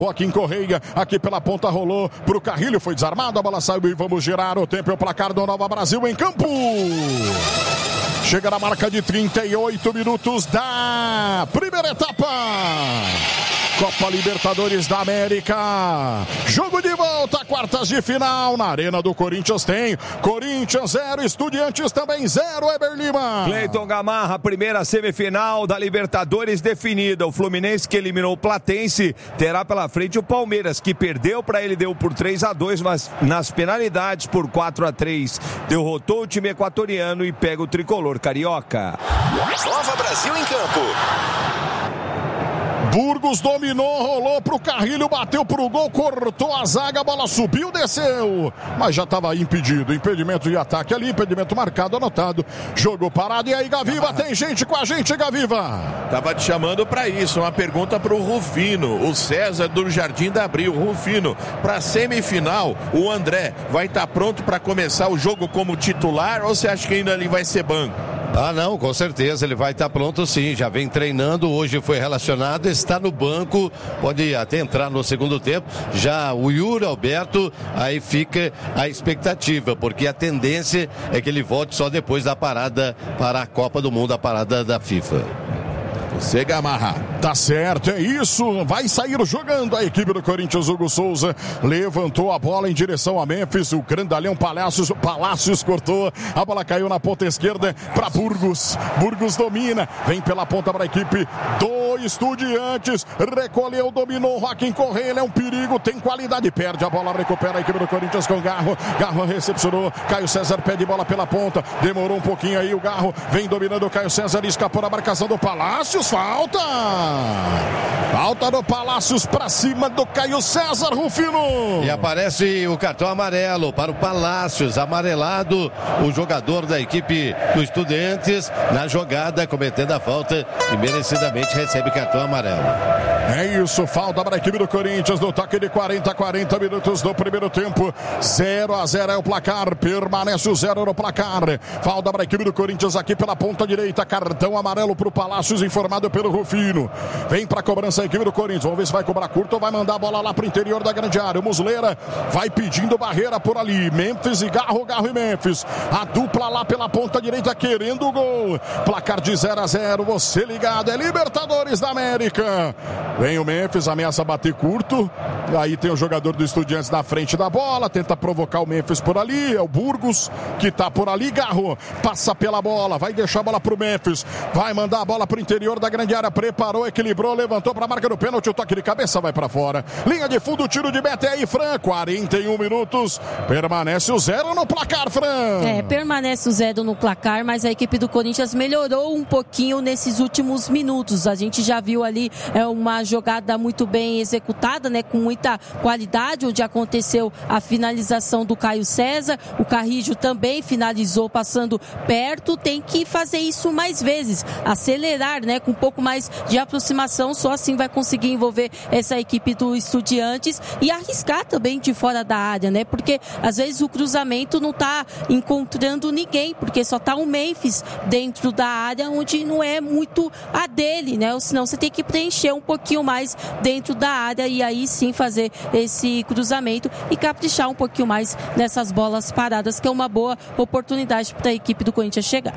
Joaquim Correia, aqui pela ponta, rolou pro Carrilho, foi desarmado, a bola saiu e vamos girar o tempo e o placar do Nova Brasil em campo. Chega na marca de 38 minutos da primeira etapa. Copa Libertadores da América. Jogo de volta, quartas de final. Na Arena do Corinthians tem Corinthians 0, Estudiantes também 0, Eber Lima. Cleiton Gamarra, primeira semifinal da Libertadores definida. O Fluminense, que eliminou o Platense, terá pela frente o Palmeiras, que perdeu para ele, deu por 3-2, mas nas penalidades por 4-3. Derrotou o time equatoriano e pega o tricolor carioca. Nova Brasil em campo. Burgos dominou, rolou pro Carrilho, bateu pro gol, cortou a zaga, a bola subiu, desceu, mas já estava impedido, impedimento de ataque ali, impedimento marcado, anotado, jogo parado. E aí, Gaviva, tem gente com a gente, Gaviva? Tava te chamando para isso, uma pergunta pro Rufino, o César do Jardim da Abril. Rufino, para semifinal, o André vai estar pronto para começar o jogo como titular ou você acha que ainda ali vai ser banco? Ah, não, com certeza, ele vai estar pronto sim, já vem treinando, hoje foi relacionado, está no banco, pode até entrar no segundo tempo. Já o Yuri Alberto, aí fica a expectativa, porque a tendência é que ele volte só depois da parada para a Copa do Mundo, a parada da FIFA. Você, Gamarra. Tá certo, é isso. Vai sair jogando a equipe do Corinthians. Hugo Souza levantou a bola em direção a Memphis. O grandalhão Palácios cortou. A bola caiu na ponta esquerda para Burgos. Burgos domina. Vem pela ponta para a equipe do Estudiantes. Recolheu, dominou. Joaquim Correia, ele é um perigo. Tem qualidade. Perde a bola, recupera a equipe do Corinthians com Garro. Garro recepcionou. Caio César pede bola pela ponta. Demorou um pouquinho aí o Garro. Vem dominando o Caio César. Escapou da marcação do Palácios. Falta do Palácios para cima do Caio César, Rufino. E aparece o cartão amarelo para o Palácios, amarelado o jogador da equipe do Estudiantes na jogada, cometendo a falta e merecidamente recebe cartão amarelo. É isso, falta para a equipe do Corinthians no toque de 40 minutos do primeiro tempo. 0-0 é o placar, permanece o 0 no placar. Falta para a equipe do Corinthians aqui pela ponta direita, cartão amarelo para o Palácios, informado pelo Rufino. Vem para a cobrança a equipe do Corinthians, vamos ver se vai cobrar curto ou vai mandar a bola lá para o interior da grande área. O Muslera vai pedindo barreira por ali, Memphis e Garro e Memphis. A dupla lá pela ponta direita querendo o gol. Placar de 0-0, você ligado, é Libertadores da América. Vem o Memphis, ameaça bater curto. Aí tem o jogador do Estudiantes na frente da bola, tenta provocar o Memphis por ali. É o Burgos que tá por ali. Garro passa pela bola, vai deixar a bola pro Memphis, vai mandar a bola pro interior da grande área, preparou, equilibrou, levantou pra marca do pênalti, o toque de cabeça vai pra fora. Linha de fundo, tiro de meta aí, Fran. 41 minutos, permanece o 0 no placar, Fran. Permanece o 0 no placar, mas a equipe do Corinthians melhorou um pouquinho nesses últimos minutos. A gente já viu ali uma jogada muito bem executada, né, com muita qualidade, onde aconteceu a finalização do Caio César. O Carrillo também finalizou passando perto. Tem que fazer isso mais vezes, acelerar, né, com um pouco mais de aproximação, só assim vai conseguir envolver essa equipe do Estudiantes e arriscar também de fora da área, né, porque às vezes o cruzamento não tá encontrando ninguém, porque só tá o Memphis dentro da área, onde não é muito a dele, né, ou senão você tem que preencher um pouquinho mais dentro da área e aí sim fazer esse cruzamento e caprichar um pouquinho mais nessas bolas paradas, que é uma boa oportunidade para a equipe do Corinthians chegar.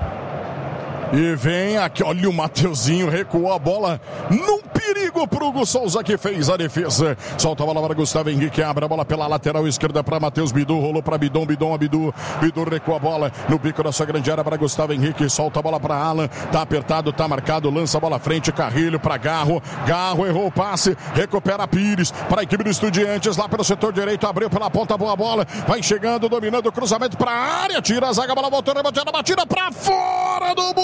E vem aqui, olha o Mateuzinho, recuou a bola num perigo pro Hugo Souza, que fez a defesa. Solta a bola para Gustavo Henrique, abre a bola pela lateral esquerda para Matheus Bidu, rolou para Bidu recua a bola no bico da sua grande área para Gustavo Henrique, solta a bola para Alan, tá apertado, tá marcado, lança a bola à frente, Carrilho para Garro errou o passe, recupera Pires para a equipe do Estudiantes, lá pelo setor direito, abriu pela ponta, boa bola, vai chegando, dominando o cruzamento para a área, tira a zaga, a bola voltou, rebatida, batida para fora do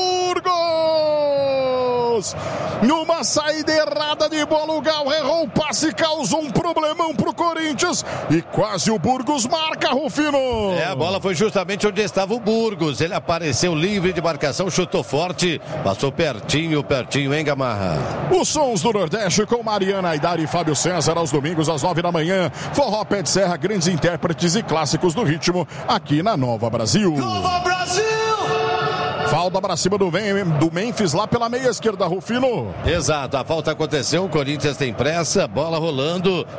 Burgos! Numa saída errada de bola, o Gal errou o passe, causou um problemão pro Corinthians e quase o Burgos marca, Rufino. A bola foi justamente onde estava o Burgos, ele apareceu livre de marcação, chutou forte, passou pertinho, hein, Gamarra? Os sons do Nordeste com Mariana Aidar e Fábio César aos domingos às 9 da manhã. Forró Pé de Serra, grandes intérpretes e clássicos do ritmo aqui na Nova Brasil. Nova Brasil! Falta para cima do Memphis lá pela meia esquerda, Rufino. Exato, a falta aconteceu, o Corinthians tem pressa, bola rolando.